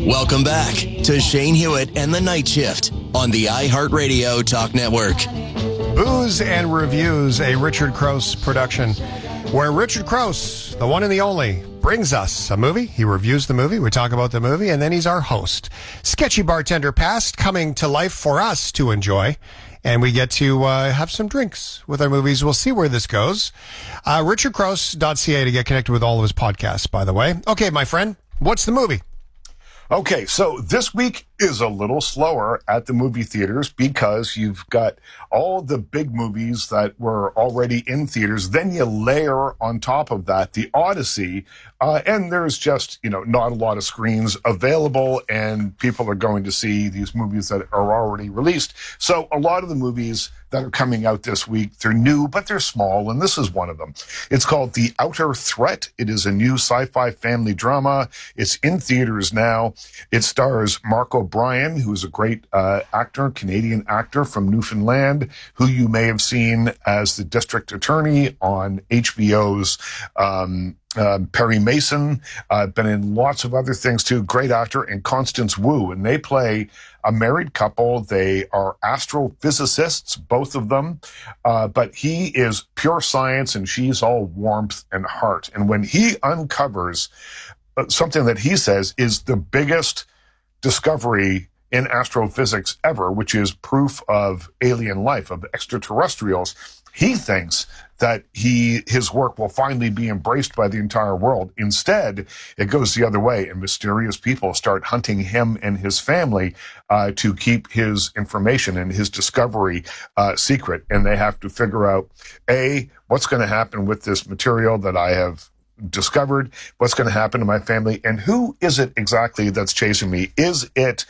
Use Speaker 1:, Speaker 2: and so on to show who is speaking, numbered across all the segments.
Speaker 1: Welcome back to Shane Hewitt and the Night Shift on the iHeartRadio Talk Network.
Speaker 2: Booze and Reviews, a Richard Crouse production, where Richard Crouse, the one and the only, brings us a movie. He reviews the movie, we talk about the movie, and then he's our host. Sketchy bartender past coming to life for us to enjoy, and we get to have some drinks with our movies. We'll see where this goes. RichardCrouse.ca to get connected with all of his podcasts, by the way. Okay, my friend, what's the movie?
Speaker 3: Okay, so this week is a little slower at the movie theaters because you've got all the big movies that were already in theaters. Then you layer on top of that the Odyssey, and there's just, not a lot of screens available, and people are going to see these movies that are already released. So a lot of the movies that are coming out this week, they're new, but they're small, and this is one of them. It's called The Outer Threat. It is a new sci-fi family drama. It's in theaters now. It stars Mark O'Brien, who is a great actor, Canadian actor from Newfoundland, who you may have seen as the district attorney on HBO's Perry Mason, been in lots of other things too. Great actor, and Constance Wu, and they play a married couple. They are astrophysicists, both of them, but he is pure science and she's all warmth and heart. And when he uncovers something that he says is the biggest discovery in astrophysics ever, which is proof of alien life, of extraterrestrials, he thinks that his work will finally be embraced by the entire world. Instead, it goes the other way, and mysterious people start hunting him and his family to keep his information and his discovery secret. And they have to figure out, A, what's going to happen with this material that I have discovered, what's going to happen to my family, and who is it exactly that's chasing me? Is it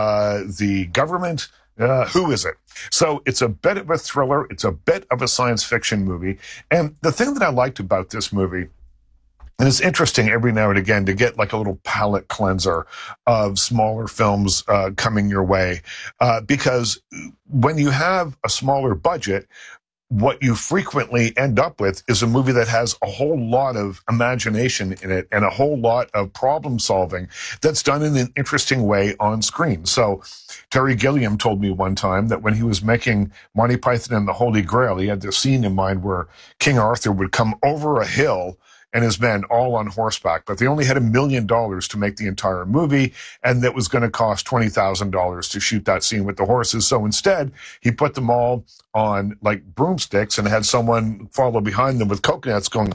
Speaker 3: the government? Who is it? So it's a bit of a thriller. It's a bit of a science fiction movie. And the thing that I liked about this movie, and it's interesting every now and again to get like a little palate cleanser of smaller films coming your way, because when you have a smaller budget, what you frequently end up with is a movie that has a whole lot of imagination in it and a whole lot of problem solving that's done in an interesting way on screen. So Terry Gilliam told me one time that when he was making Monty Python and the Holy Grail, he had this scene in mind where King Arthur would come over a hill and his men all on horseback, but they only had $1 million to make the entire movie, and that was going to cost $20,000 to shoot that scene with the horses. So instead, he put them all on like broomsticks and had someone follow behind them with coconuts going.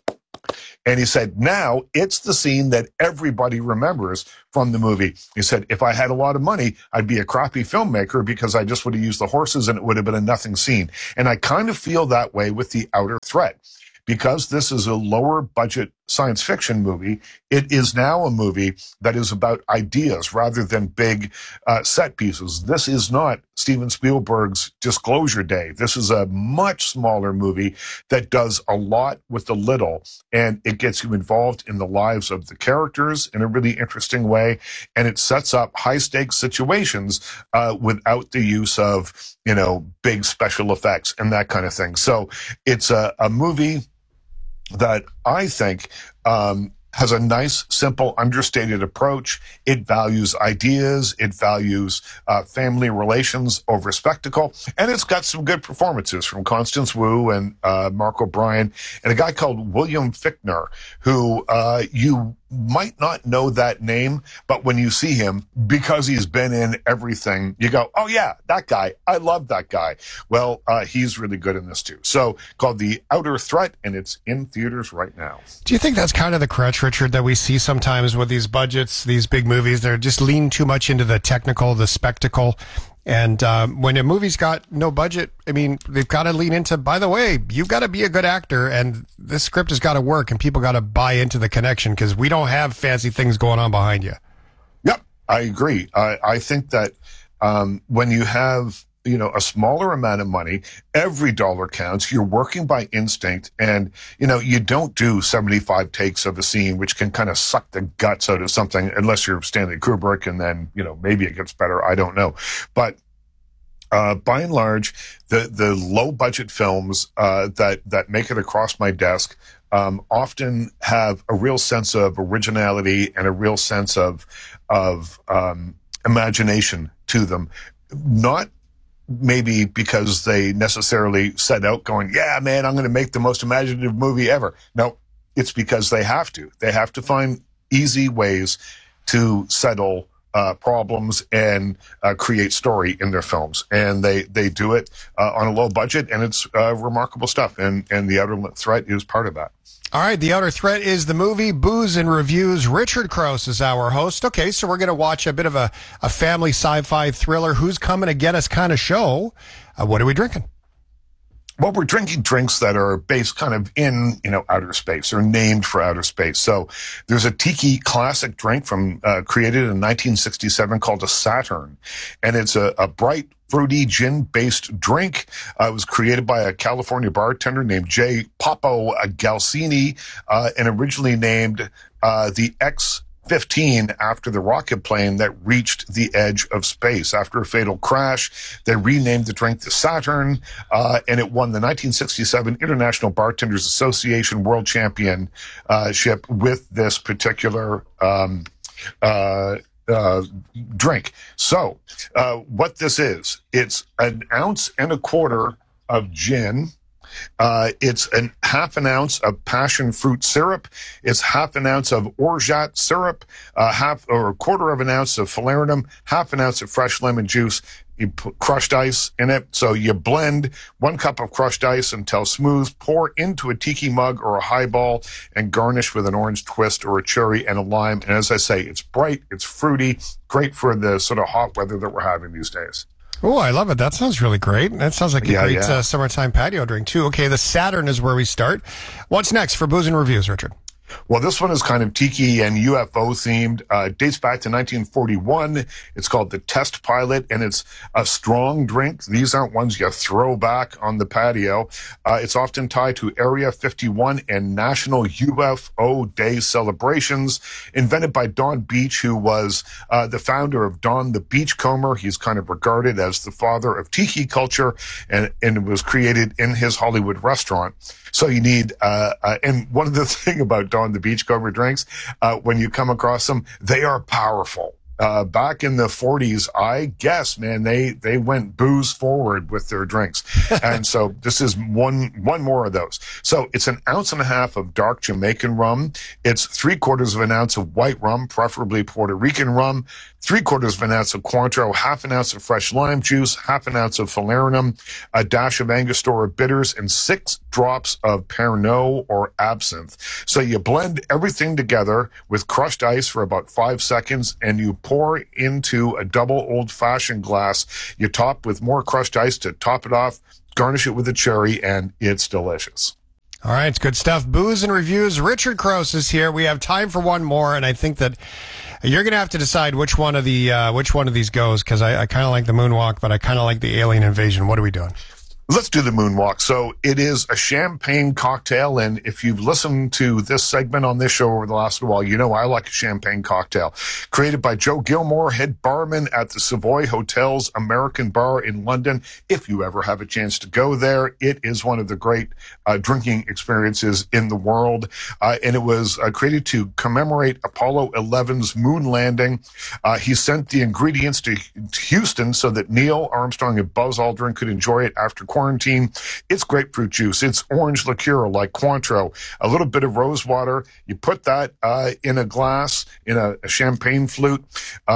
Speaker 3: And he said, now it's the scene that everybody remembers from the movie. He said, if I had a lot of money, I'd be a crappy filmmaker because I just would have used the horses and it would have been a nothing scene. And I kind of feel that way with The Outer Threat. Because this is a lower budget science fiction movie, it is now a movie that is about ideas rather than big set pieces. This is not Steven Spielberg's Disclosure Day. This is a much smaller movie that does a lot with the little, and it gets you involved in the lives of the characters in a really interesting way, and it sets up high stakes situations without the use of, big special effects and that kind of thing. So it's a movie that I think has a nice, simple, understated approach. It values ideas. It values family relations over spectacle. And it's got some good performances from Constance Wu and Mark O'Brien and a guy called William Fichtner, who you might not know that name, but when you see him, because he's been in everything, you go, oh yeah, that guy. I love that guy. Well, he's really good in this too. So called The Outer Threat, and it's in theaters right now.
Speaker 2: Do you think that's kind of the crutch, Richard, that we see sometimes with these budgets, these big movies? They're just lean too much into the technical, the spectacle. And when a movie's got no budget, I mean, they've got to lean into, by the way, you've got to be a good actor, and this script has got to work, and people got to buy into the connection because we don't have fancy things going on behind you.
Speaker 3: Yep, I agree. I think that when you have a smaller amount of money, every dollar counts. You're working by instinct, and you don't do 75 takes of a scene, which can kind of suck the guts out of something, unless you're Stanley Kubrick, and then maybe it gets better. I don't know, but by and large, the low budget films that make it across my desk often have a real sense of originality and a real sense of imagination to them. Not maybe because they necessarily set out going, yeah, man, I'm going to make the most imaginative movie ever. No, it's because they have to. They have to find easy ways to settle problems and create story in their films. And they do it on a low budget, and it's remarkable stuff. And The Outer Threat is part of that.
Speaker 2: All right, The Outer Threat is the movie. Booze and Reviews. Richard Crouse is our host. Okay, so we're going to watch a bit of a family sci-fi thriller, who's coming to get us kind of show. What are we drinking?
Speaker 3: Well, we're drinking drinks that are based kind of in, outer space or named for outer space. So there's a tiki classic drink created in 1967 called a Saturn. And it's a bright, fruity gin-based drink. It was created by a California bartender named J. Popo Galcini, and originally named the X-15 after the rocket plane that reached the edge of space. After a fatal crash, they renamed the drink the Saturn, and it won the 1967 International Bartenders Association World Championship with this particular drink. So, what this is, it's 1.25 ounces of gin. It's half an ounce of passion fruit syrup. It's half an ounce of orgeat syrup, a quarter of an ounce of falernum, half an ounce of fresh lemon juice. You put crushed ice in it. So you blend 1 cup of crushed ice until smooth, pour into a tiki mug or a highball, and garnish with an orange twist or a cherry and a lime. And as I say, it's bright, it's fruity, great for the sort of hot weather that we're having these days.
Speaker 2: Oh, I love it. That sounds really great. That sounds like a great summertime patio drink, too. Okay, the Saturn is where we start. What's next for Booze and Reviews, Richard?
Speaker 3: Well, this one is kind of tiki and UFO themed. It dates back to 1941. It's called the Test Pilot, and it's a strong drink. These aren't ones you throw back on the patio. It's often tied to Area 51 and National UFO Day celebrations. Invented by Don Beach, who was the founder of Don the Beachcomber. He's kind of regarded as the father of tiki culture, and it was created in his Hollywood restaurant. So you need, and one of the thing about Don the Beachcomber drinks, when you come across them, they are powerful. Back in the 40s, I guess, man, they went booze forward with their drinks. And so this is one more of those. So it's 1.5 ounces of dark Jamaican rum. It's 3/4 ounce of white rum, preferably Puerto Rican rum, 3/4 ounce of Cointreau, 1/2 ounce of fresh lime juice, 1/2 ounce of falernum, a dash of Angostura bitters, and 6 drops of Pernod or absinthe. So you blend everything together with crushed ice for about 5 seconds, and you pour into a double old-fashioned glass. You top with more crushed ice to top it off, garnish it with a cherry, and it's delicious.
Speaker 2: All right, it's good stuff. Booze and Reviews. Richard Crouse is here. We have time for one more, and I think that you're going to have to decide which one of these goes, because I kind of like the moonwalk, but I kind of like the alien invasion. What are we doing?
Speaker 3: Let's do the moonwalk. So it is a champagne cocktail, and if you've listened to this segment on this show over the last while, you know I like a champagne cocktail. Created by Joe Gilmore, head barman at the Savoy Hotel's American Bar in London. If you ever have a chance to go there, it is one of the great drinking experiences in the world. And it was created to commemorate Apollo 11's moon landing. He sent the ingredients to Houston so that Neil Armstrong and Buzz Aldrin could enjoy it after quarantine. It's grapefruit juice. It's orange liqueur like Cointreau, a little bit of rose water. You put that in a glass, in a champagne flute,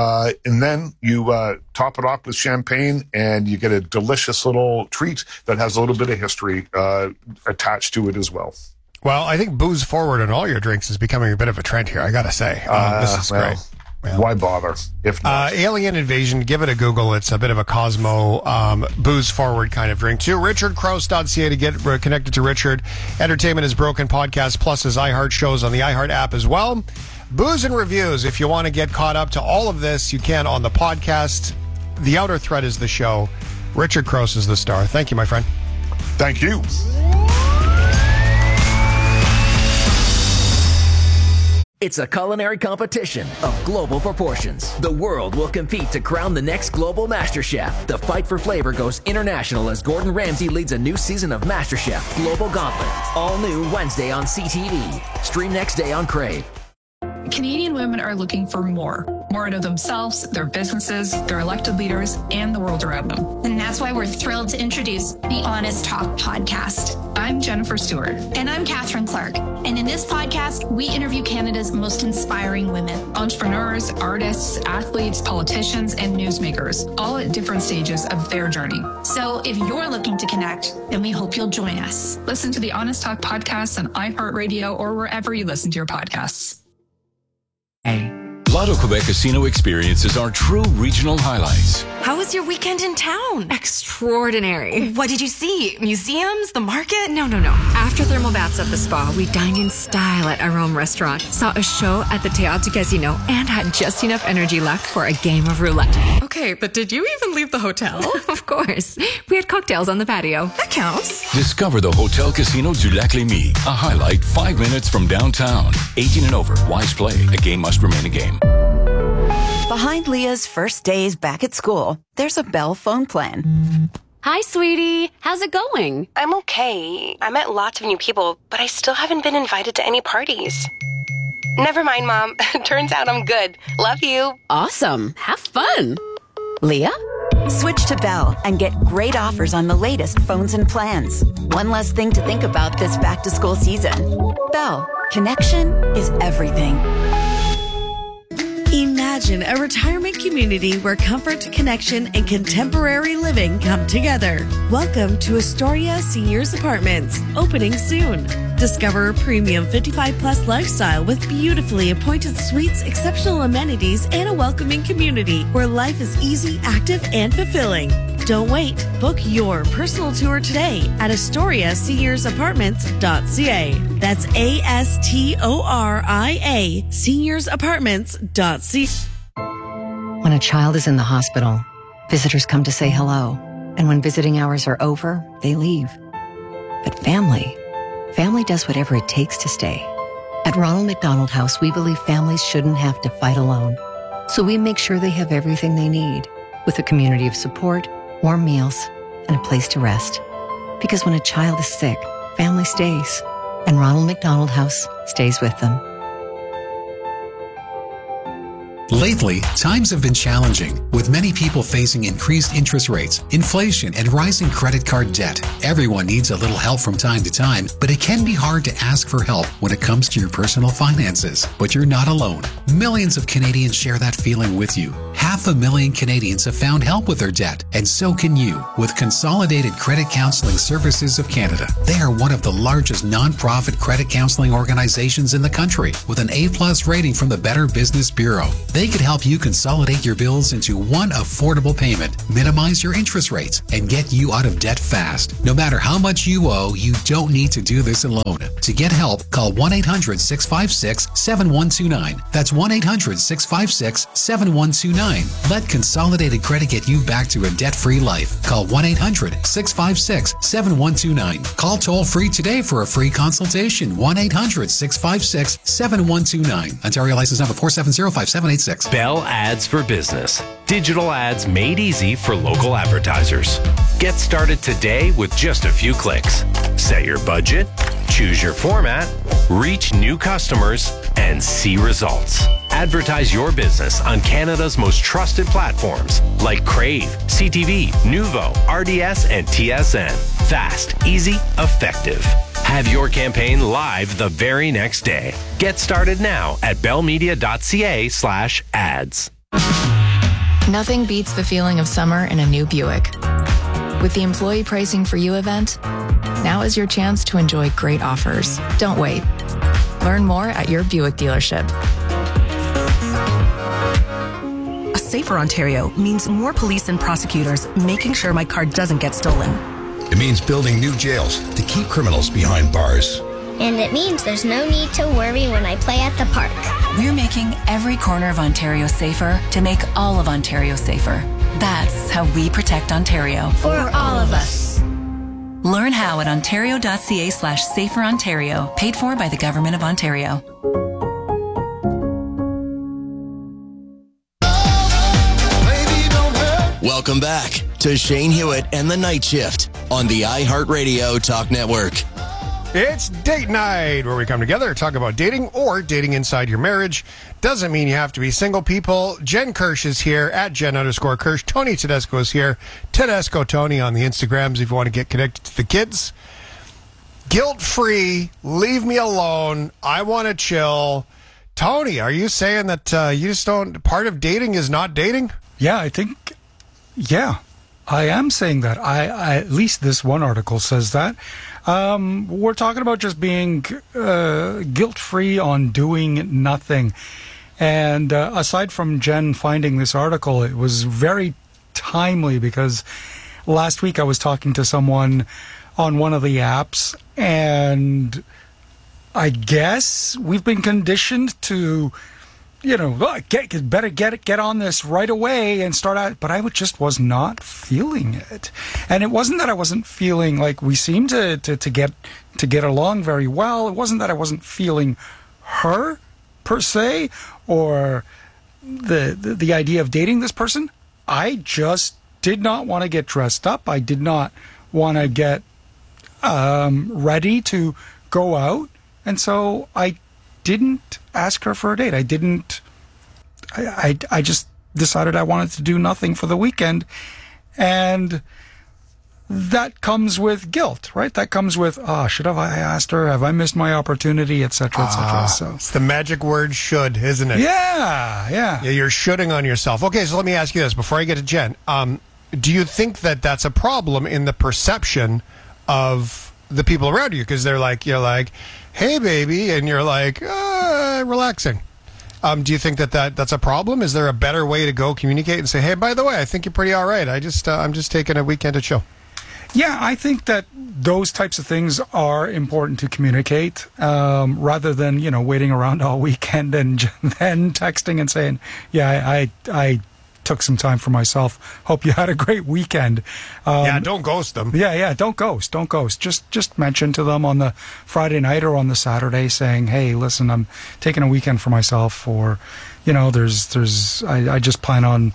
Speaker 3: and then you top it off with champagne, and you get a delicious little treat that has a little bit of history attached to it as well.
Speaker 2: Well, I think booze forward in all your drinks is becoming a bit of a trend here, I got to say. This is great.
Speaker 3: Well, why bother? If not.
Speaker 2: Alien Invasion, give it a Google. It's a bit of a Cosmo booze forward kind of drink too. RichardCrouse.ca to get connected to Richard. Entertainment is Broken podcast plus his iHeart shows on the iHeart app as well. Booze and Reviews. If you want to get caught up to all of this, you can on the podcast. The Outer Threat is the show. Richard Crouse is the star. Thank you, my friend.
Speaker 3: Thank you.
Speaker 4: It's a culinary competition of global proportions. The world will compete to crown the next global MasterChef. The fight for flavor goes international as Gordon Ramsay leads a new season of MasterChef Global Gauntlet. All new Wednesday on CTV. Stream next day on Crave.
Speaker 5: Canadian women are looking for more out of themselves, their businesses, their elected leaders, and the world around them.
Speaker 6: And that's why we're thrilled to introduce the Honest Talk podcast.
Speaker 5: I'm Jennifer Stewart.
Speaker 6: And I'm Catherine Clark. And in this podcast, we interview Canada's most inspiring women.
Speaker 5: Entrepreneurs, artists, athletes, politicians, and newsmakers, all at different stages of their journey.
Speaker 6: So if you're looking to connect, then we hope you'll join us.
Speaker 5: Listen to the Honest Talk podcast on iHeartRadio or wherever you listen to your podcasts.
Speaker 7: Lotto Quebec Casino experiences are true regional highlights.
Speaker 8: How was your weekend in town?
Speaker 9: Extraordinary.
Speaker 8: What did you see? Museums? The market?
Speaker 9: No. After thermal baths at the spa, we dined in style at Arome Restaurant, saw a show at the Théâtre Casino, and had just enough energy left for a game of roulette.
Speaker 8: Okay, but did you even leave the hotel?
Speaker 9: Of course. We had cocktails on the patio.
Speaker 8: That counts.
Speaker 7: Discover the Hotel Casino du Lac-Lémy, a highlight 5 minutes from downtown. 18 and over. Wise play. A game must remain a game.
Speaker 10: Behind Leah's first days back at school, there's a Bell phone plan.
Speaker 11: Hi, sweetie. How's it going?
Speaker 12: I'm okay. I met lots of new people, but I still haven't been invited to any parties. Never mind, Mom. Turns out I'm good. Love you.
Speaker 11: Awesome. Have fun. Leah?
Speaker 10: Switch to Bell and get great offers on the latest phones and plans. One less thing to think about this back-to-school season. Bell. Connection is everything.
Speaker 13: Imagine a retirement community where comfort, connection, and contemporary living come together. Welcome to Astoria Seniors Apartments, opening soon. Discover a premium 55-plus lifestyle with beautifully appointed suites, exceptional amenities, and a welcoming community where life is easy, active, and fulfilling. Don't wait. Book your personal tour today at AstoriaSeniorsApartments.ca. That's ASTORIA SeniorsApartments.ca.
Speaker 14: When a child is in the hospital, visitors come to say hello. And when visiting hours are over, they leave. But family does whatever it takes to stay. At Ronald McDonald House, we believe families shouldn't have to fight alone. So we make sure they have everything they need, with a community of support, warm meals, and a place to rest. Because when a child is sick, family stays, and Ronald McDonald House stays with them.
Speaker 15: Lately, times have been challenging, with many people facing increased interest rates, inflation, and rising credit card debt. Everyone needs a little help from time to time, but it can be hard to ask for help when it comes to your personal finances. But you're not alone. Millions of Canadians share that feeling with you. 500,000 Canadians have found help with their debt, and so can you with Consolidated Credit Counseling Services of Canada. They are one of the largest non-profit credit counseling organizations in the country, with an A+ rating from the Better Business Bureau. They could help you consolidate your bills into one affordable payment, minimize your interest rates, and get you out of debt fast. No matter how much you owe, you don't need to do this alone. To get help, call 1-800-656-7129. That's 1-800-656-7129. Let Consolidated Credit get you back to a debt-free life. Call 1-800-656-7129. Call toll-free today for a free consultation. 1-800-656-7129. Ontario license number 4705786.
Speaker 16: Bell Ads for Business. Digital ads made easy for local advertisers. Get started today with just a few clicks. Set your budget, choose your format, reach new customers, and see results. Advertise your business on Canada's most trusted platforms like Crave, CTV, Nuvo, RDS, and TSN. Fast, easy, effective. Have your campaign live the very next day. Get started now at bellmedia.ca/ads.
Speaker 5: Nothing beats the feeling of summer in a new Buick. With the Employee Pricing for You event, now is your chance to enjoy great offers. Don't wait. Learn more at your Buick dealership.
Speaker 17: A safer Ontario means more police and prosecutors making sure my car doesn't get stolen.
Speaker 18: It means building new jails to keep criminals behind bars.
Speaker 19: And it means there's no need to worry when I play at the park.
Speaker 20: We're making every corner of Ontario safer to make all of Ontario safer. That's how we protect Ontario.
Speaker 19: For all of us.
Speaker 20: Learn how at ontario.ca/saferontario, paid for by the Government of Ontario.
Speaker 1: Welcome back to Shane Hewitt and the Night Shift on the iHeartRadio Talk Network.
Speaker 2: It's date night, where we come together to talk about dating or dating inside your marriage. Doesn't mean you have to be single, people. Jen Kirsch is here at Jen_Kirsch. Tony Tedesco is here. Tedesco Tony on the Instagrams if you want to get connected to the kids. Guilt-free, leave me alone. I want to chill. Tony, are you saying that you just don't, part of dating is not dating?
Speaker 21: Yeah, I think, I am saying that. I at least this one article says that. We're talking about just being guilt-free on doing nothing. And aside from Jen finding this article, it was very timely because last week I was talking to someone on one of the apps, and I guess we've been conditioned to, get on this right away and start out. But I just was not feeling it, and it wasn't that I wasn't feeling like we seemed to get along very well. It wasn't that I wasn't feeling her per se, or the idea of dating this person. I just did not want to get dressed up. I did not want to get ready to go out, and so I didn't ask her for a date. I just decided I wanted to do nothing for the weekend, and that comes with guilt, right? That comes with, should have I asked her? Have I missed my opportunity, etc., etc. So
Speaker 2: it's the magic word should, isn't it?
Speaker 21: Yeah,
Speaker 2: you're shoulding on yourself. Okay, so let me ask you this before I get to Jen. Do you think that that's a problem in the perception of the people around you? Because you're like, hey, baby, and you're like, relaxing. Do you think that's a problem? Is there a better way to go communicate and say, hey, by the way, I think you're pretty all right. I'm just taking a weekend to chill.
Speaker 21: Yeah, I think that those types of things are important to communicate, rather than, waiting around all weekend and then texting and saying, yeah, I took some time for myself. Hope you had a great weekend.
Speaker 2: Don't ghost them.
Speaker 21: Yeah, don't ghost. Just mention to them on the Friday night or on the Saturday saying, hey, listen, I'm taking a weekend for myself, or, I just plan on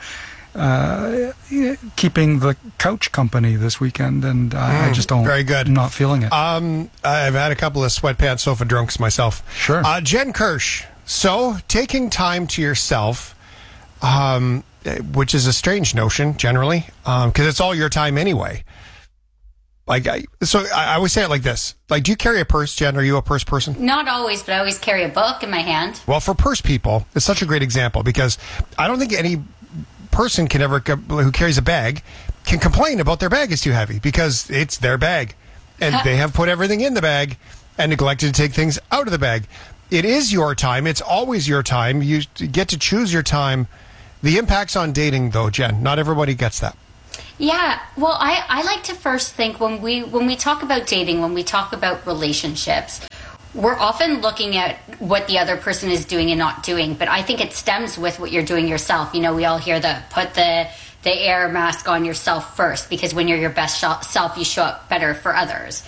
Speaker 21: keeping the couch company this weekend, and I just don't.
Speaker 2: Very good.
Speaker 21: I'm not feeling it.
Speaker 2: I've had a couple of sweatpants sofa drunks myself.
Speaker 21: Sure.
Speaker 2: Jen Kirsch. So taking time to yourself, which is a strange notion generally, because it's all your time anyway. I always say it like this. Do you carry a purse, Jen? Are you a purse person?
Speaker 22: Not always, but I always carry a book in my hand.
Speaker 2: Well, for purse people, it's such a great example, because I don't think any person who carries a bag can complain about their bag is too heavy, because it's their bag, and they have put everything in the bag and neglected to take things out of the bag. It is your time. It's always your time. You get to choose your time. The impacts on dating, though, Jen, not everybody gets that.
Speaker 22: Yeah, well, I like to first think when we talk about dating, when we talk about relationships, we're often looking at what the other person is doing and not doing, but I think it stems with what you're doing yourself. We all hear put the air mask on yourself first, because when you're your best self, you show up better for others.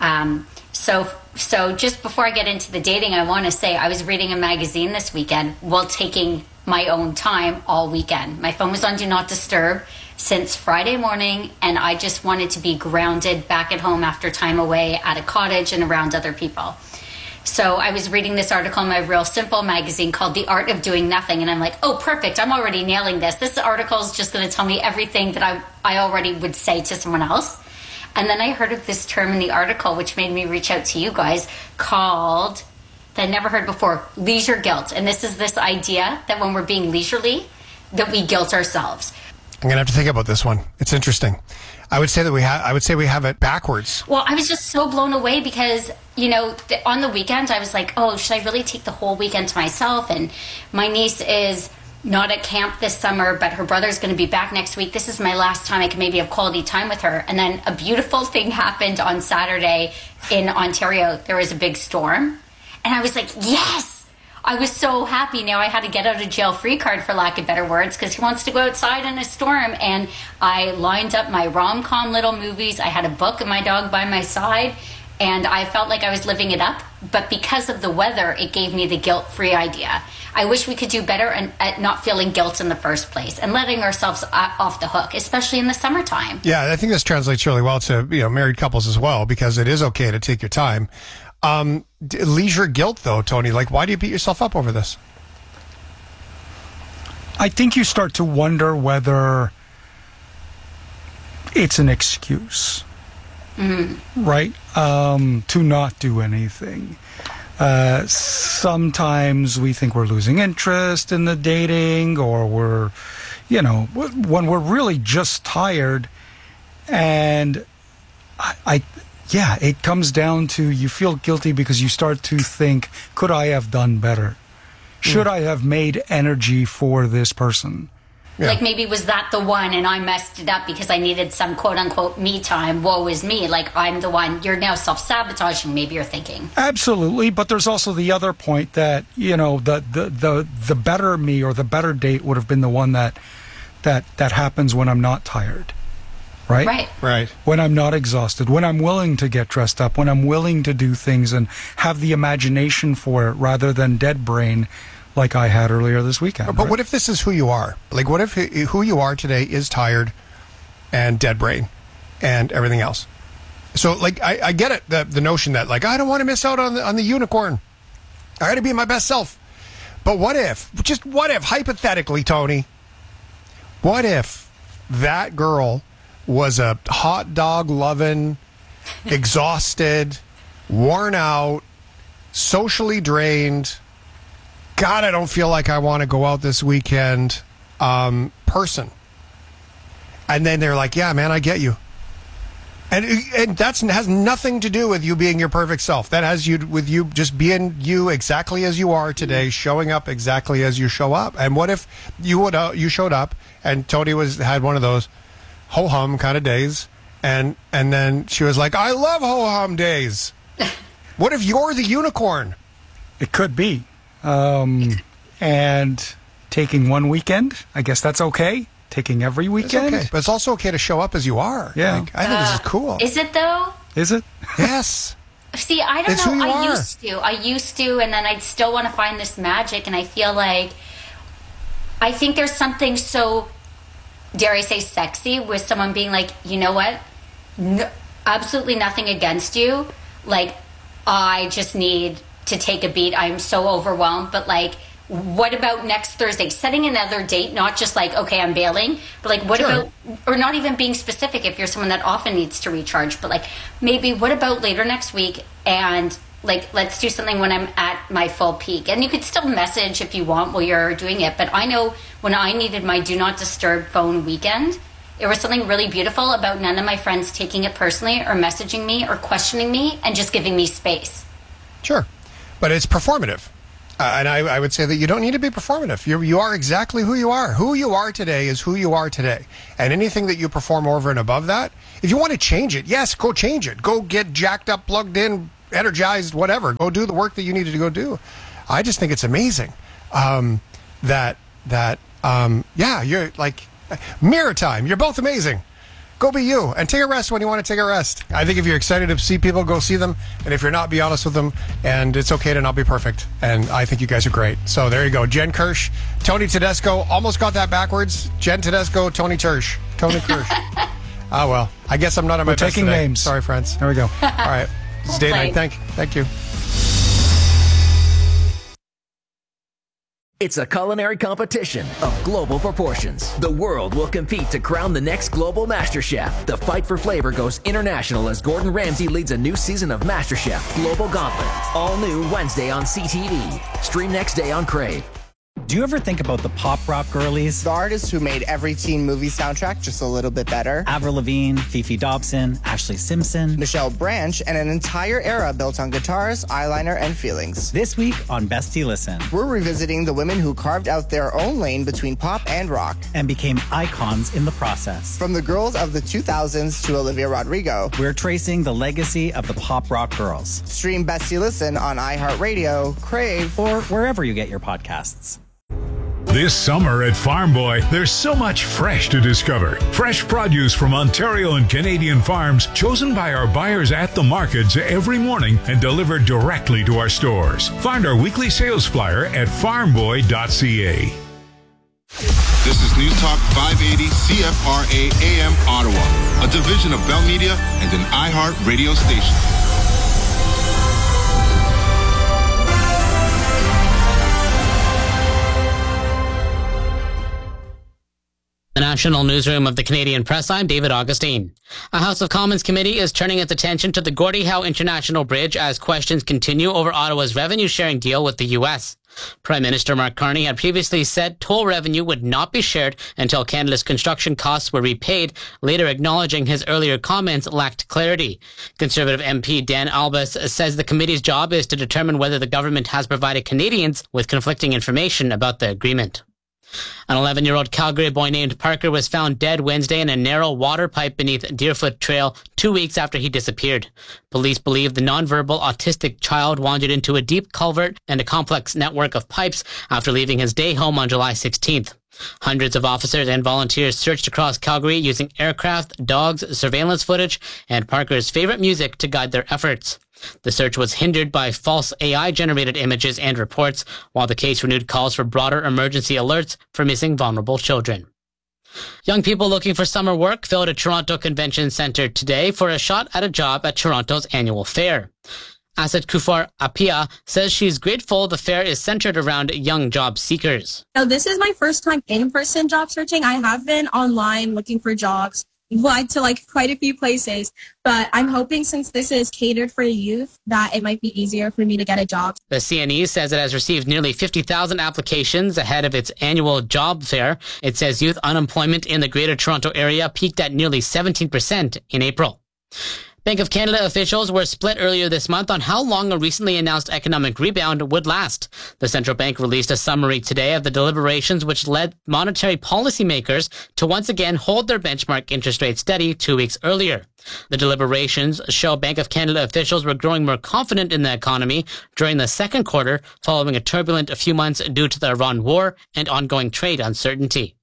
Speaker 22: So just before I get into the dating, I want to say I was reading a magazine this weekend while taking my own time all weekend. My phone was on Do Not Disturb since Friday morning, and I just wanted to be grounded back at home after time away at a cottage and around other people. So I was reading this article in my Real Simple magazine called The Art of Doing Nothing, and I'm like, oh, perfect, I'm already nailing this. This article is just going to tell me everything that I already would say to someone else. And then I heard of this term in the article, which made me reach out to you guys, called, that I'd never heard before, leisure guilt. And this is this idea that when we're being leisurely, that we guilt ourselves.
Speaker 2: I'm going to have to think about this one. It's interesting. I would say we have it backwards.
Speaker 22: Well, I was just so blown away because, on the weekend, I was like, oh, should I really take the whole weekend to myself? And my niece is not at camp this summer, but her brother's going to be back next week. This is my last time I can maybe have quality time with her. And then a beautiful thing happened on Saturday in Ontario. There was a big storm. And I was like, yes! I was so happy. Now I had to get out of jail free card, for lack of better words, because he wants to go outside in a storm. And I lined up my rom-com little movies. I had a book and my dog by my side. and I felt like I was living it up. But because of the weather, it gave me the guilt-free idea. I wish we could do better at not feeling guilt in the first place and letting ourselves off the hook, especially in the summertime.
Speaker 2: Yeah, I think this translates really well to married couples as well, because it is okay to take your time. Leisure guilt, though, Tony, like, why do you beat yourself up over this?
Speaker 21: I think you start to wonder whether it's an excuse, right? To not do anything. Sometimes we think we're losing interest in the dating, or we're, when we're really just tired. And it comes down to you feel guilty because you start to think, could I have done better? Should I have made energy for this person?
Speaker 2: Yeah.
Speaker 22: Like maybe was that the one and I messed it up because I needed some quote-unquote me time. Woe is me. Like I'm the one. You're now self-sabotaging, maybe you're thinking.
Speaker 21: Absolutely. But there's also the other point that, the better me or the better date would have been the one that happens when I'm not tired. Right?
Speaker 2: Right.
Speaker 21: When I'm not exhausted, when I'm willing to get dressed up, when I'm willing to do things and have the imagination for it rather than dead brain like I had earlier this weekend.
Speaker 2: But what if this is who you are? Like, what if who you are today is tired and dead brain and everything else? So, like, I get it, the notion that, like, I don't want to miss out on the unicorn. I got to be my best self. But what if, hypothetically, Tony, what if that girl was a hot dog loving, exhausted, worn out, socially drained, God, I don't feel like I want to go out this weekend person. And then they're like, yeah, man, I get you. And that has nothing to do with you being your perfect self. That has with you just being you exactly as you are today, showing up exactly as you show up. And what if you showed up and Tony had one of those ho-hum kind of days, and then she was like, I love ho-hum days. What if you're the unicorn?
Speaker 21: It could be. And taking one weekend, I guess that's okay. Taking every weekend.
Speaker 2: It's okay. But it's also okay to show up as you are.
Speaker 21: Yeah.
Speaker 2: Like, I think this is cool.
Speaker 22: Is it though?
Speaker 21: Is it?
Speaker 2: Yes.
Speaker 22: See, I don't
Speaker 2: It's
Speaker 22: know.
Speaker 2: who you are.
Speaker 22: I used to, and then I'd still want to find this magic, and I feel like I think there's something so, dare I say, sexy with someone being like, you know what? No, absolutely nothing against you. Like, I just need to take a beat. I'm so overwhelmed, but like, what about next Thursday? Setting another date, not just like, okay, I'm bailing, but like, what about, or not even being specific if you're someone that often needs to recharge, but like, maybe what about later next week, and like, let's do something when I'm at my full peak. And you could still message if you want while you're doing it, but I know when I needed my do not disturb phone weekend, there was something really beautiful about none of my friends taking it personally or messaging me or questioning me and just giving me space.
Speaker 2: Sure. But it's performative. And I would say that you don't need to be performative. You are exactly who you are. Who you are today is who you are today. And anything that you perform over and above that, if you want to change it, yes, go change it. Go get jacked up, plugged in, energized, whatever. Go do the work that you needed to go do. I just think it's amazing that you're like mirror time. You're both amazing. Go be you and take a rest when you want to take a rest. I think if you're excited to see people, go see them. And if you're not, be honest with them. And it's okay to not be perfect. And I think you guys are great. So there you go. Jen Kirsch, Tony Tedesco. Almost got that backwards. Jen Tedesco, Tony Kirsch. Tony Kirsch. Oh, well. I guess I'm not on my best
Speaker 21: taking
Speaker 2: today.
Speaker 21: names.
Speaker 2: Sorry, friends.
Speaker 21: There we go.
Speaker 2: All right. This is Date Night. Thank you.
Speaker 3: It's a culinary competition of global proportions. The world will compete to crown the next global MasterChef. The fight for flavor goes international as Gordon Ramsay leads a new season of MasterChef Global Gauntlet. All new Wednesday on CTV. Stream next day on Crave.
Speaker 4: Do you ever think about the pop rock girlies?
Speaker 23: The artists who made every teen movie soundtrack just a little bit better.
Speaker 4: Avril Lavigne, Fifi Dobson, Ashley Simpson,
Speaker 23: Michelle Branch, and an entire era built on guitars, eyeliner, and feelings.
Speaker 4: This week on Bestie Listen,
Speaker 23: we're revisiting the women who carved out their own lane between pop and rock.
Speaker 4: And became icons in the process.
Speaker 23: From the girls of the 2000s to Olivia Rodrigo,
Speaker 4: we're tracing the legacy of the pop rock girls.
Speaker 23: Stream Bestie Listen on iHeartRadio, Crave,
Speaker 4: or wherever you get your podcasts.
Speaker 6: This summer at Farm Boy, there's so much fresh to discover. Fresh produce from Ontario and Canadian farms, chosen by our buyers at the markets every morning and delivered directly to our stores. Find our weekly sales flyer at farmboy.ca.
Speaker 8: This is News Talk 580 CFRA AM Ottawa, a division of Bell Media and an iHeart radio station.
Speaker 9: The National Newsroom of the Canadian Press, I'm David Augustine. A House of Commons committee is turning its attention to the Gordie Howe International Bridge as questions continue over Ottawa's revenue-sharing deal with the U.S. Prime Minister Mark Carney had previously said toll revenue would not be shared until Canada's construction costs were repaid, later acknowledging his earlier comments lacked clarity. Conservative MP Dan Albus says the committee's job is to determine whether the government has provided Canadians with conflicting information about the agreement. An 11-year-old Calgary boy named Parker was found dead Wednesday in a narrow water pipe beneath Deerfoot Trail 2 weeks after he disappeared. Police believe the nonverbal autistic child wandered into a deep culvert and a complex network of pipes after leaving his day home on July 16th. Hundreds of officers and volunteers searched across Calgary using aircraft, dogs, surveillance footage, and Parker's favorite music to guide their efforts. The search was hindered by false AI-generated images and reports, while the case renewed calls for broader emergency alerts for missing vulnerable children. Young people looking for summer work filled a Toronto Convention Centre today for a shot at a job at Toronto's annual fair. Asad Kufar Apia says she's grateful the fair is centered around young job seekers.
Speaker 24: So this is my first time in-person job searching. I have been online looking for jobs. Applied to quite a few places, but I'm hoping since this is catered for youth that it might be easier for me to get a job.
Speaker 9: The CNE says it has received nearly 50,000 applications ahead of its annual job fair. It says youth unemployment in the Greater Toronto Area peaked at nearly 17% in April. Bank of Canada officials were split earlier this month on how long a recently announced economic rebound would last. The central bank released a summary today of the deliberations which led monetary policymakers to once again hold their benchmark interest rate steady 2 weeks earlier. The deliberations show Bank of Canada officials were growing more confident in the economy during the second quarter, following a turbulent few months due to the Iran war and ongoing trade uncertainty.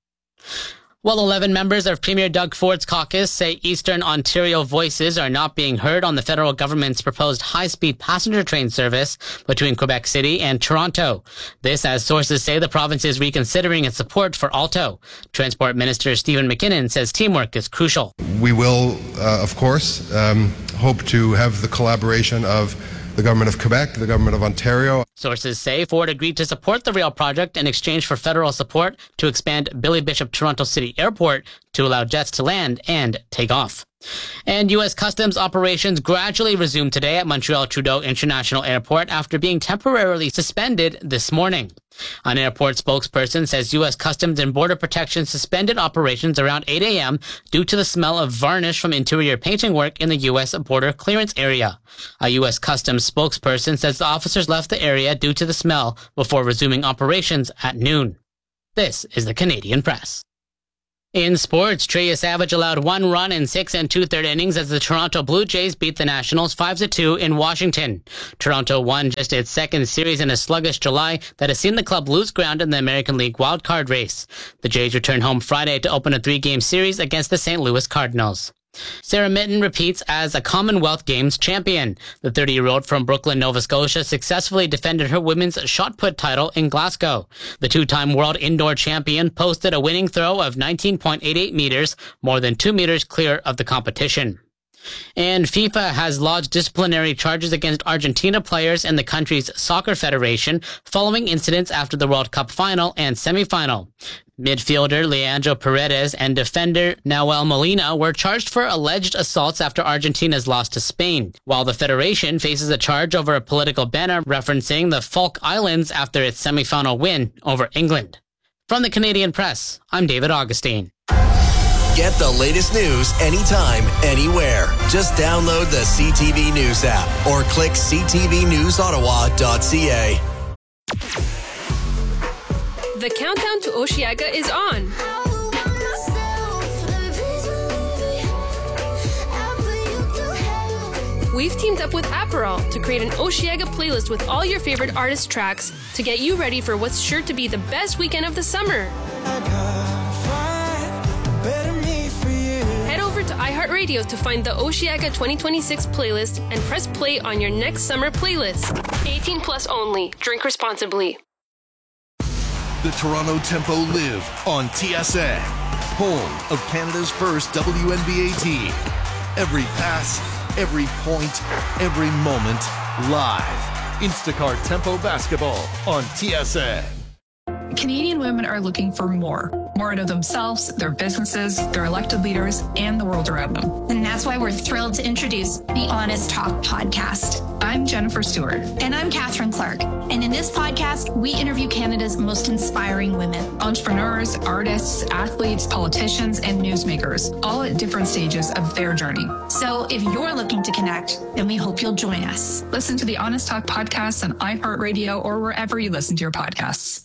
Speaker 9: Well, 11 members of Premier Doug Ford's caucus say Eastern Ontario voices are not being heard on the federal government's proposed high-speed passenger train service between Quebec City and Toronto. This as sources say the province is reconsidering its support for Alto. Transport Minister Stephen McKinnon says teamwork is crucial.
Speaker 25: We will, of course, hope to have the collaboration of the Government of Quebec, the Government of Ontario.
Speaker 9: Sources say Ford agreed to support the rail project in exchange for federal support to expand Billy Bishop Toronto City Airport to allow jets to land and take off. And U.S. Customs operations gradually resumed today at Montreal Trudeau International Airport after being temporarily suspended this morning. An airport spokesperson says U.S. Customs and Border Protection suspended operations around 8 a.m. due to the smell of varnish from interior painting work in the U.S. border clearance area. A U.S. Customs spokesperson says the officers left the area due to the smell before resuming operations at noon. This is the Canadian Press. In sports, Trey Savage allowed 1 run in 6 2/3 innings as the Toronto Blue Jays beat the Nationals 5-2 in Washington. Toronto won just its second series in a sluggish July that has seen the club lose ground in the American League wildcard race. The Jays return home Friday to open a 3-game series against the St. Louis Cardinals. Sarah Mitten repeats as a Commonwealth Games champion. The 30-year-old from Brooklyn, Nova Scotia successfully defended her women's shot put title in Glasgow. The two-time world indoor champion posted a winning throw of 19.88 meters, more than 2 meters clear of the competition. And FIFA has lodged disciplinary charges against Argentina players and the country's soccer federation following incidents after the World Cup final and semifinal. Midfielder Leandro Paredes and defender Nahuel Molina were charged for alleged assaults after Argentina's loss to Spain, while the federation faces a charge over a political banner referencing the Falk Islands after its semifinal win over England. From the Canadian Press, I'm David Augustine.
Speaker 1: Get the latest news anytime, anywhere. Just download the CTV News app or click ctvnewsottawa.ca.
Speaker 26: The countdown to Osheaga is on. we've teamed up with Aperol to create an Osheaga playlist with all your favorite artist tracks to get you ready for what's sure to be the best weekend of the summer. Head over to iHeartRadio to find the Osheaga 2026 playlist and press play on your next summer playlist. 18 plus only. Drink responsibly.
Speaker 7: The Toronto Tempo live on TSN, home of Canada's first WNBA team. Every pass, every point, every moment, live. Instacart Tempo Basketball on TSN.
Speaker 10: Canadian women are looking for more out of themselves, their businesses, their elected leaders, and the world around them.
Speaker 11: And that's why we're thrilled to introduce the Honest Talk podcast.
Speaker 10: I'm Jennifer Stewart.
Speaker 11: And I'm Catherine Clark. And in this podcast, we interview Canada's most inspiring women.
Speaker 10: Entrepreneurs, artists, athletes, politicians, and newsmakers, all at different stages of their journey.
Speaker 11: So if you're looking to connect, then we hope you'll join us.
Speaker 10: Listen to the Honest Talk podcast on iHeartRadio or wherever you listen to your podcasts.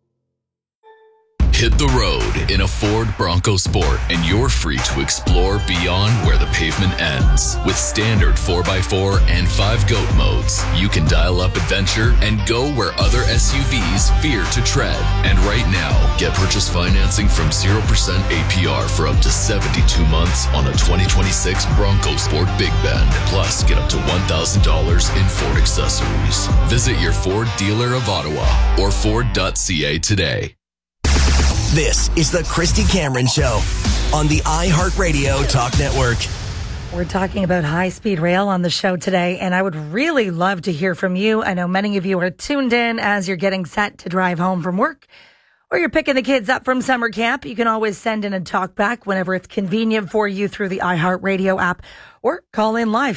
Speaker 12: Hit the road in a Ford Bronco Sport and you're free to explore beyond where the pavement ends. With standard 4x4 and 5-GOAT modes, you can dial up adventure and go where other SUVs fear to tread. And right now, get purchase financing from 0% APR for up to 72 months on a 2026 Bronco Sport Big Bend. Plus, get up to $1,000 in Ford accessories. Visit your Ford dealer of Ottawa or Ford.ca today.
Speaker 1: This is the Christy Cameron Show on the iHeartRadio Talk Network.
Speaker 13: We're talking about high-speed rail on the show today, and I would really love to hear from you. I know many of you are tuned in as you're getting set to drive home from work, or you're picking the kids up from summer camp. You can always send in a talk back whenever it's convenient for you through the iHeartRadio app, or call in live,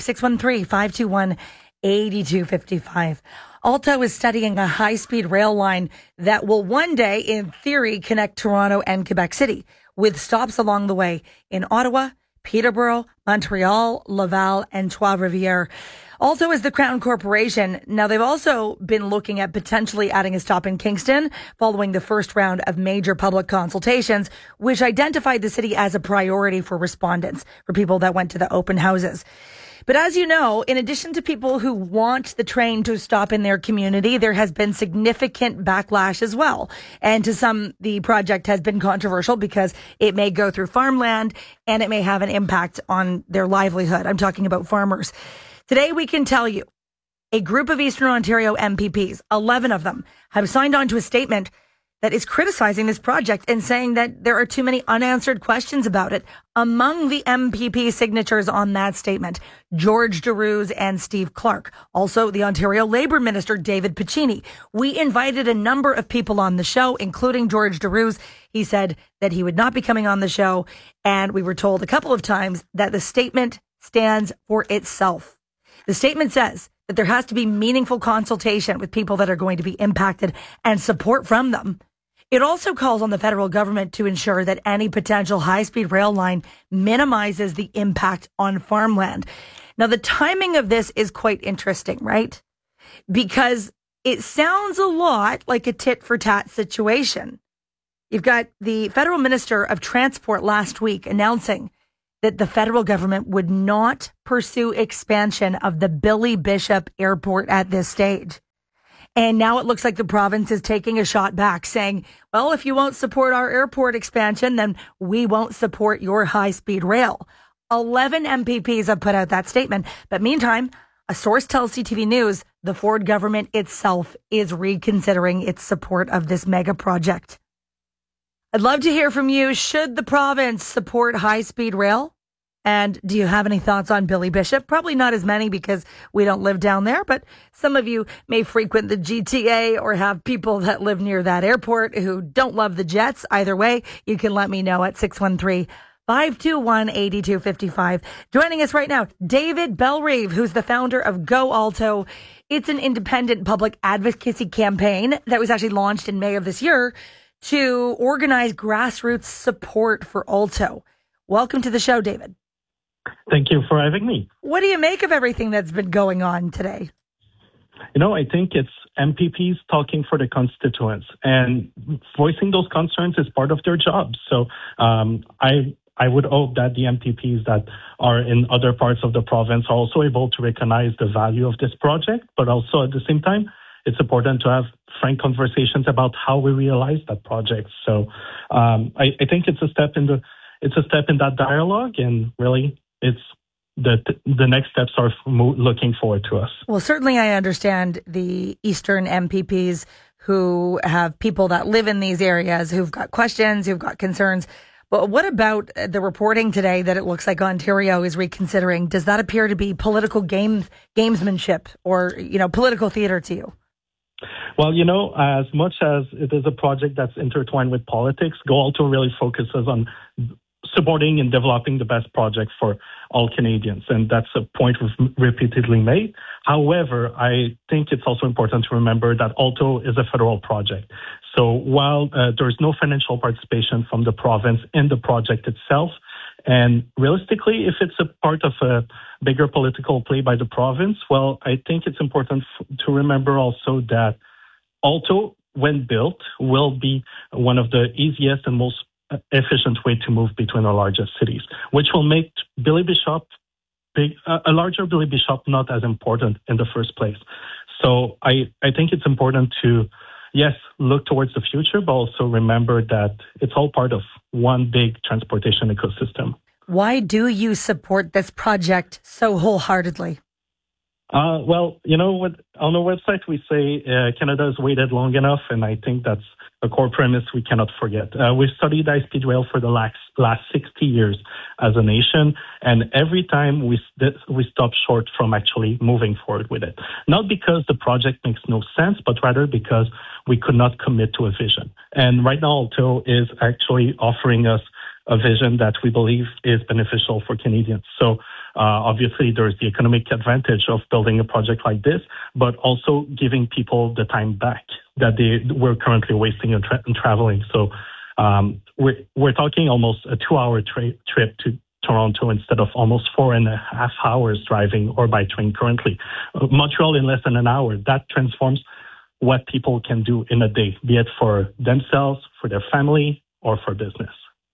Speaker 13: 613-521-8255. Alto is studying a high-speed rail line that will one day, in theory, connect Toronto and Quebec City, with stops along the way in Ottawa, Peterborough, Montreal, Laval, and Trois-Rivières. Alto is the Crown Corporation. Now, they've also been looking at potentially adding a stop in Kingston following the first round of major public consultations, which identified the city as a priority for respondents, for people that went to the open houses. But as you know, in addition to people who want the train to stop in their community, there has been significant backlash as well. And to some, the project has been controversial because it may go through farmland and it may have an impact on their livelihood. I'm talking about farmers. Today, we can tell you a group of Eastern Ontario MPPs, 11 of them, have signed on to a statement that is criticizing this project and saying that there are too many unanswered questions about it. Among the MPP signatures on that statement, George Darouze and Steve Clark. Also, the Ontario Labour Minister, David Piccini. We invited a number of people on the show, including George Darouze. He said that he would not be coming on the show, and we were told a couple of times that the statement stands for itself. The statement says that there has to be meaningful consultation with people that are going to be impacted and support from them. It also calls on the federal government to ensure that any potential high-speed rail line minimizes the impact on farmland. Now, the timing of this is quite interesting, right? Because it sounds a lot like a tit-for-tat situation. You've got the federal minister of transport last week announcing that the federal government would not pursue expansion of the Billy Bishop Airport at this stage. And now it looks like the province is taking a shot back, saying, well, if you won't support our airport expansion, then we won't support your high-speed rail. 11 MPPs have put out that statement. But meantime, a source tells CTV News the Ford government itself is reconsidering its support of this mega project. I'd love to hear from you. Should the province support high-speed rail? And do you have any thoughts on Billy Bishop? Probably not as many because we don't live down there, but some of you may frequent the GTA or have people that live near that airport who don't love the Jets. Either way, you can let me know at 613-521-8255. Joining us right now, David Bellerive, who's the founder of Go Alto. It's an independent public advocacy campaign that was actually launched in May of this year to organize grassroots support for Alto. Welcome to the show, David.
Speaker 14: Thank you for having me.
Speaker 13: What do you make of everything that's been going on today?
Speaker 14: You know, I think it's MPPs talking for the constituents, and voicing those concerns is part of their job. So I I would hope that the MPPs that are in other parts of the province are also able to recognize the value of this project, but also at the same time, it's important to have frank conversations about how we realize that project. So I think it's a step in that dialogue, and really it's the next steps are looking forward to us.
Speaker 13: Well, certainly I understand the Eastern MPPs who have people that live in these areas who've got questions, who've got concerns. But what about the reporting today that it looks like Ontario is reconsidering? Does that appear to be political gamesmanship or, political theater to you?
Speaker 14: Well, as much as it is a project that's intertwined with politics, GoAlto really focuses on supporting and developing the best project for all Canadians. And that's a point we've repeatedly made. However, I think it's also important to remember that Alto is a federal project. So while there's no financial participation from the province in the project itself, and realistically, if it's a part of a bigger political play by the province, well, I think it's important to remember also that Alto, when built, will be one of the easiest and most efficient way to move between our largest cities, which will make Billy Bishop a larger Billy Bishop not as important in the first place. So I think it's important to, yes, look towards the future, but also remember that it's all part of one big transportation ecosystem.
Speaker 13: Why do you support this project so wholeheartedly?
Speaker 14: Well, on our website, we say Canada has waited long enough, and I think that's a core premise we cannot forget. We've studied high-speed rail for the last 60 years as a nation, and every time we stop short from actually moving forward with it. Not because the project makes no sense, but rather because we could not commit to a vision. And right now, Alto is actually offering us a vision that we believe is beneficial for Canadians. So obviously, there's the economic advantage of building a project like this, but also giving people the time back that they were currently wasting in traveling. So we're talking almost a 2-hour trip to Toronto instead of almost 4.5 hours driving or by train currently. Montreal in less than an hour. That transforms what people can do in a day, be it for themselves, for their family, or for business.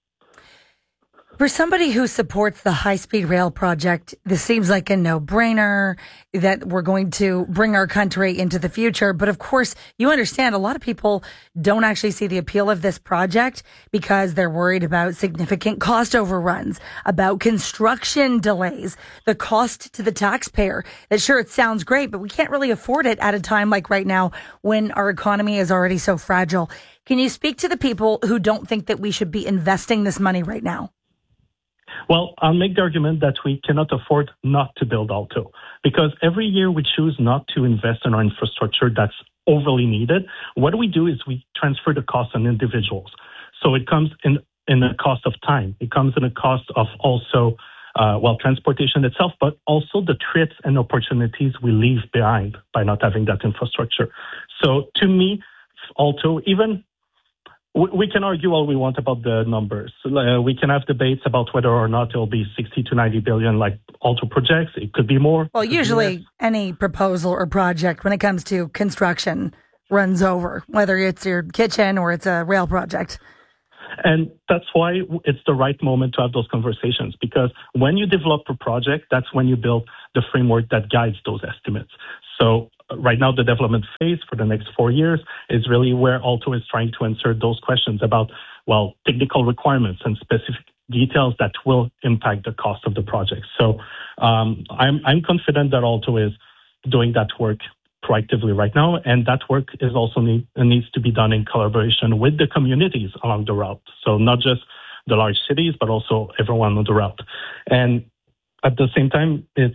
Speaker 13: For somebody who supports the high-speed rail project, this seems like a no-brainer that we're going to bring our country into the future. But of course, you understand a lot of people don't actually see the appeal of this project because they're worried about significant cost overruns, about construction delays, the cost to the taxpayer. That sure, it sounds great, but we can't really afford it at a time like right now when our economy is already so fragile. Can you speak to the people who don't think that we should be investing this money right now?
Speaker 14: Well, I'll make the argument that we cannot afford not to build Alto because every year we choose not to invest in our infrastructure that's overly needed. What we do is we transfer the cost on individuals. So it comes in a cost of time. It comes in a cost of also, transportation itself, but also the threats and opportunities we leave behind by not having that infrastructure. So to me, Alto, even we can argue all we want about the numbers. We can have debates about whether or not it'll be 60 to 90 billion like Alto projects. It could be more.
Speaker 13: Well, usually any proposal or project when it comes to construction runs over, whether it's your kitchen or it's a rail project.
Speaker 14: And that's why it's the right moment to have those conversations, because when you develop a project, that's when you build the framework that guides those estimates. So right now, the development phase for the next 4 years is really where Alto is trying to answer those questions about, technical requirements and specific details that will impact the cost of the project. So I'm confident that Alto is doing that work proactively right now, and that work is also needs to be done in collaboration with the communities along the route. So not just the large cities, but also everyone on the route. And at the same time, it's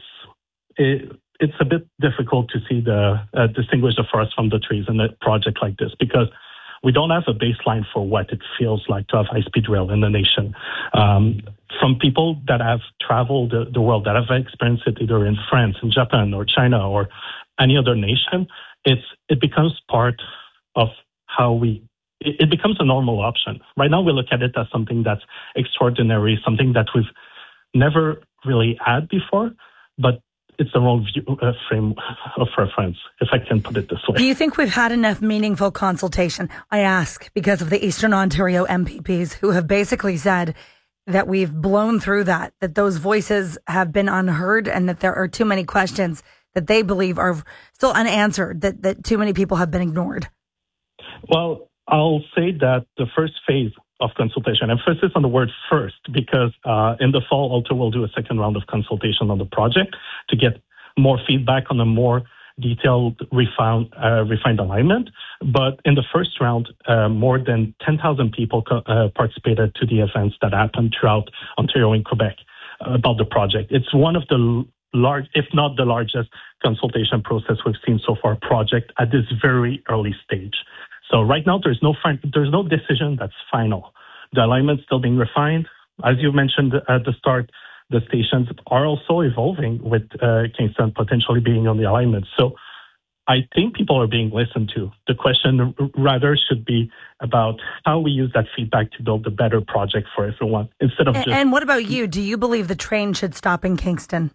Speaker 14: a bit difficult to see distinguish the forest from the trees in a project like this, because we don't have a baseline for what it feels like to have high-speed rail in the nation. From people that have traveled the world, that have experienced it either in France, in Japan, or China, or any other nation, it becomes part of how it becomes a normal option. Right now, we look at it as something that's extraordinary, something that we've never really had before, but it's the wrong frame of reference, if I can put it this way.
Speaker 13: Do you think we've had enough meaningful consultation? I ask because of the Eastern Ontario MPPs who have basically said, that we've blown through that those voices have been unheard and that there are too many questions that they believe are still unanswered, that too many people have been ignored?
Speaker 14: Well, I'll say that the first phase of consultation, emphasis on the word first, because in the fall, Alto will do a second round of consultation on the project to get more feedback on a more detailed, refined alignment. But in the first round, more than 10,000 people participated to the events that happened throughout Ontario and Quebec about the project. It's one of the large, if not the largest, consultation process we've seen so far project at this very early stage. So right now, there's no decision that's final. The alignment's still being refined. As you mentioned at the start, the stations are also evolving with Kingston potentially being on the alignment. So I think people are being listened to. The question rather should be about how we use that feedback to build a better project for everyone instead of just...
Speaker 13: And what about you? Do you believe the train should stop in Kingston?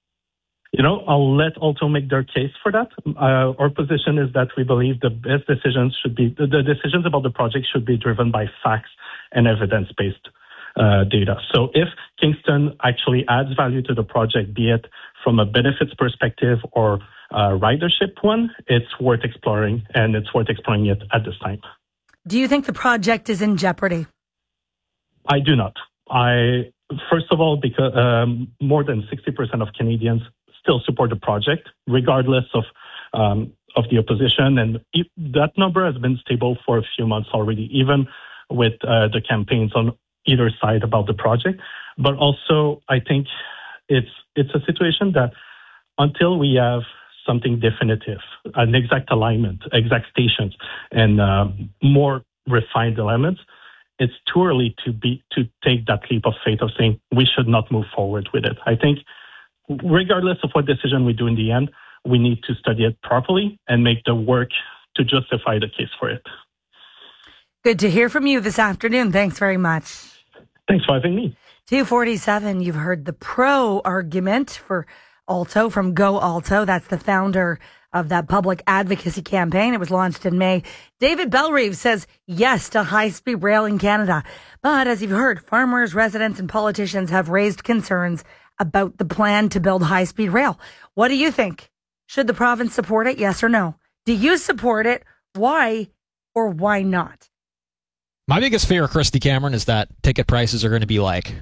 Speaker 14: I'll let Alto make their case for that. Our position is that we believe the best decisions the decisions about the project should be driven by facts and evidence-based data. So if Kingston actually adds value to the project, be it from a benefits perspective or ridership one, it's worth exploring, and it's worth exploring it at this time.
Speaker 13: Do you think the project is in jeopardy?
Speaker 14: I do not. First of all, because more than 60% of Canadians still support the project, regardless of the opposition, and that number has been stable for a few months already, even with the campaigns on either side about the project. But also, I think it's a situation that until we have something definitive, an exact alignment, exact stations, and more refined elements, it's too early to take that leap of faith of saying we should not move forward with it. I think regardless of what decision we do in the end, we need to study it properly and make the work to justify the case for it.
Speaker 13: Good to hear from you this afternoon. Thanks very much.
Speaker 14: Thanks for having me.
Speaker 13: 247, you've heard the pro argument for Alto from Go Alto. That's the founder of that public advocacy campaign. It was launched in May. David Bellrive says yes to high-speed rail in Canada. But as you've heard, farmers, residents, and politicians have raised concerns about the plan to build high-speed rail. What do you think? Should the province support it? Yes or no? Do you support it? Why or why not?
Speaker 5: My biggest fear, Christy Cameron, is that ticket prices are going to be like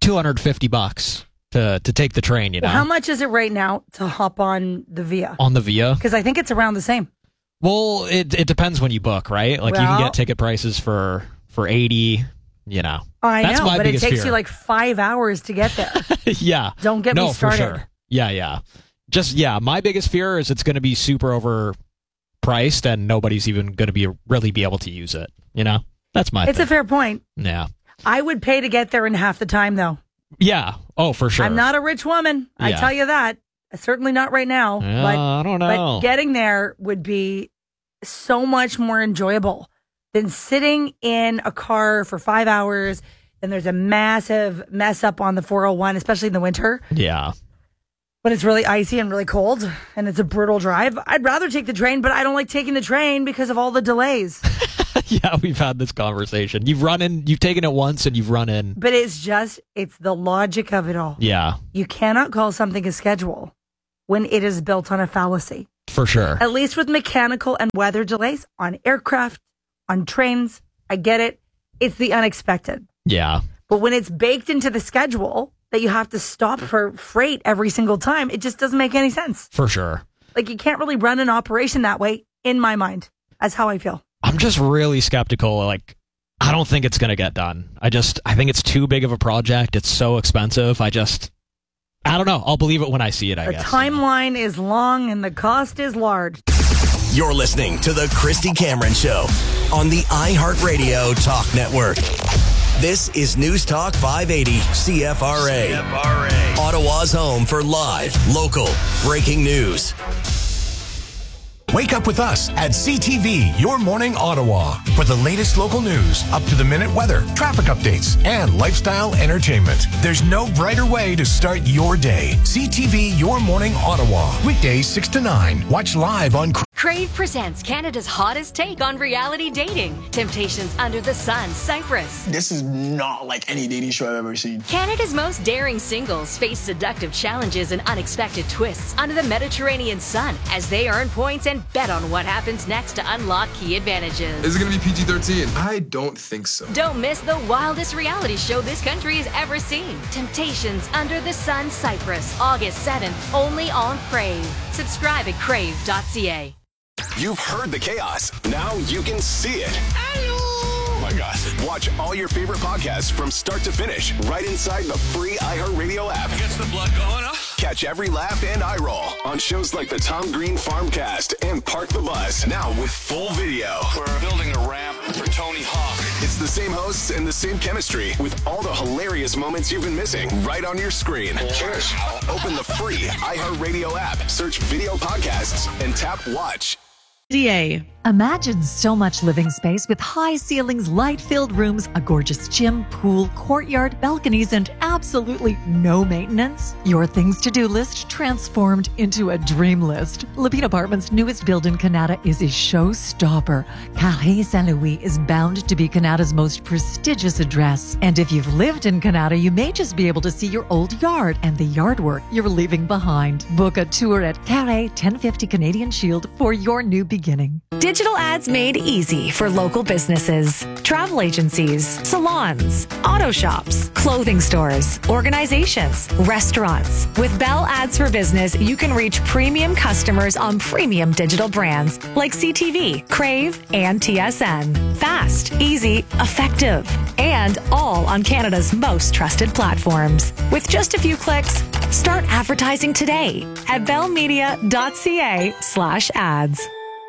Speaker 5: $250 to take the train, you know?
Speaker 13: Well, how much is it right now to hop on the Via?
Speaker 5: On the Via?
Speaker 13: Because I think it's around the same.
Speaker 5: Well, it depends when you book, right? Like, you can get ticket prices for $80, you know.
Speaker 13: I
Speaker 5: That's
Speaker 13: know,
Speaker 5: my
Speaker 13: but it
Speaker 5: biggest
Speaker 13: takes
Speaker 5: fear.
Speaker 13: you like 5 hours to get there.
Speaker 5: Yeah.
Speaker 13: Don't get me started.
Speaker 5: For sure. Yeah. My biggest fear is it's going to be super overpriced and nobody's even going to really be able to use it, you know? That's my
Speaker 13: It's
Speaker 5: thing.
Speaker 13: a fair point.
Speaker 5: Yeah.
Speaker 13: I would pay to get there in half the time, though.
Speaker 5: Yeah. Oh, for sure.
Speaker 13: I'm not a rich woman. I
Speaker 5: Yeah.
Speaker 13: tell you that. Certainly not right now. But
Speaker 5: I don't know.
Speaker 13: But getting there would be so much more enjoyable than sitting in a car for 5 hours. And there's a massive mess up on the 401, especially in the winter.
Speaker 5: Yeah.
Speaker 13: When it's really icy and really cold and it's a brutal drive. I'd rather take the train, but I don't like taking the train because of all the delays.
Speaker 5: Yeah, we've had this conversation. You've taken it once and you've run in.
Speaker 13: But it's the logic of it all.
Speaker 5: Yeah.
Speaker 13: You cannot call something a schedule when it is built on a fallacy.
Speaker 5: For sure.
Speaker 13: At least with mechanical and weather delays on aircraft, on trains, I get it. It's the unexpected.
Speaker 5: Yeah.
Speaker 13: But when it's baked into the schedule that you have to stop for freight every single time, it just doesn't make any sense.
Speaker 5: For sure.
Speaker 13: Like, you can't really run an operation that way, in my mind. That's how I feel.
Speaker 5: I'm just really skeptical. Like, I don't think it's going to get done. I think it's too big of a project. It's so expensive. I don't know. I'll believe it when I see it, I guess.
Speaker 13: The timeline is long and the cost is large.
Speaker 1: You're listening to The Christy Cameron Show on the iHeartRadio Talk Network. This is News Talk 580 CFRA. Ottawa's home for live, local, breaking news.
Speaker 15: Wake up with us at CTV, Your Morning Ottawa, for the latest local news, up-to-the-minute weather, traffic updates, and lifestyle entertainment. There's no brighter way to start your day. CTV, Your Morning Ottawa, weekdays 6 to 9. Watch live on
Speaker 16: Crave presents Canada's hottest take on reality dating. Temptations Under the Sun, Cyprus.
Speaker 17: This is not like any dating show I've ever seen.
Speaker 16: Canada's most daring singles face seductive challenges and unexpected twists under the Mediterranean sun as they earn points and bet on what happens next to unlock key advantages.
Speaker 17: Is it going to be PG-13? I don't think so.
Speaker 16: Don't miss the wildest reality show this country has ever seen. Temptations Under the Sun, Cyprus, August 7th, only on Crave. Subscribe at crave.ca.
Speaker 18: You've heard the chaos. Now you can see it. Oh my gosh. Watch all your favorite podcasts from start to finish right inside the free iHeartRadio app.
Speaker 19: Gets the blood going, huh?
Speaker 18: Catch every laugh and eye roll on shows like the Tom Green Farmcast and Park the Bus. Now with full video.
Speaker 19: We're building a ramp for Tony Hawk.
Speaker 18: It's the same hosts and the same chemistry with all the hilarious moments you've been missing right on your screen.
Speaker 19: Cheers.
Speaker 18: Open the free iHeartRadio app, search video podcasts, and tap watch.
Speaker 20: Imagine so much living space with high ceilings, light-filled rooms, a gorgeous gym, pool, courtyard, balconies, and absolutely no maintenance. Your things to do list transformed into a dream list. Lapine Apartments' newest build in Canada is a showstopper. Carré Saint-Louis is bound to be Canada's most prestigious address. And if you've lived in Canada, you may just be able to see your old yard and the yard work you're leaving behind. Book a tour at Carré 1050 Canadian Shield for your new beginning.
Speaker 27: Digital ads made easy for local businesses, travel agencies, salons, auto shops, clothing stores, organizations, restaurants. With Bell Ads for Business, you can reach premium customers on premium digital brands like CTV, Crave, and TSN. Fast, easy, effective, and all on Canada's most trusted platforms. With just a few clicks, start advertising today at bellmedia.ca/ads.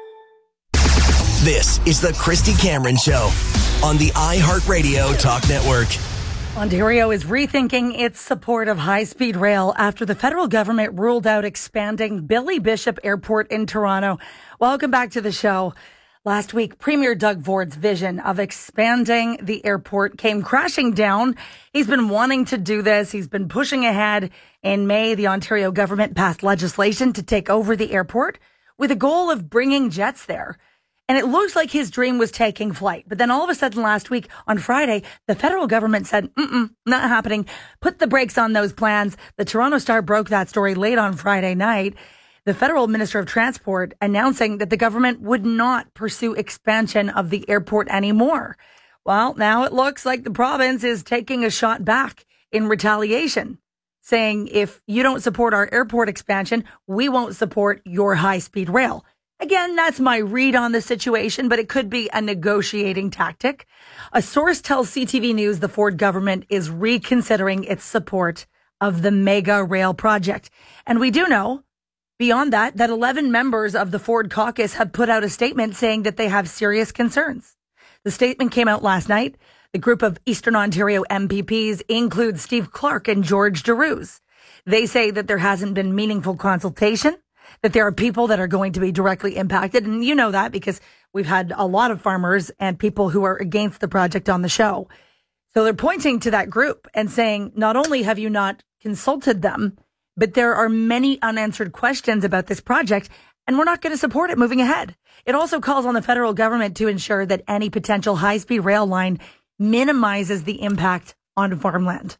Speaker 1: This is the Christy Cameron Show on the iHeartRadio Talk Network.
Speaker 13: Ontario is rethinking its support of high-speed rail after the federal government ruled out expanding Billy Bishop Airport in Toronto. Welcome back to the show. Last week, Premier Doug Ford's vision of expanding the airport came crashing down. He's been wanting to do this. He's been pushing ahead. In May, the Ontario government passed legislation to take over the airport with a goal of bringing jets there. And it looks like his dream was taking flight. But then all of a sudden last week on Friday, the federal government said, not happening. Put the brakes on those plans. The Toronto Star broke that story late on Friday night. The federal Minister of Transport announcing that the government would not pursue expansion of the airport anymore. Well, now it looks like the province is taking a shot back in retaliation, saying if you don't support our airport expansion, we won't support your high-speed rail. Again, that's my read on the situation, but it could be a negotiating tactic. A source tells CTV News the Ford government is reconsidering its support of the mega rail project. And we do know, beyond that 11 members of the Ford caucus have put out a statement saying that they have serious concerns. The statement came out last night. The group of Eastern Ontario MPPs includes Steve Clark and George Deroux. They say that there hasn't been meaningful consultation, that there are people that are going to be directly impacted. And you know that because we've had a lot of farmers and people who are against the project on the show. So they're pointing to that group and saying, not only have you not consulted them, but there are many unanswered questions about this project, and we're not going to support it moving ahead. It also calls on the federal government to ensure that any potential high-speed rail line minimizes the impact on farmland.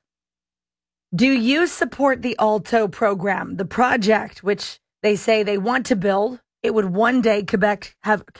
Speaker 13: Do you support the Alto program, the project, which they say they want to build? It would one day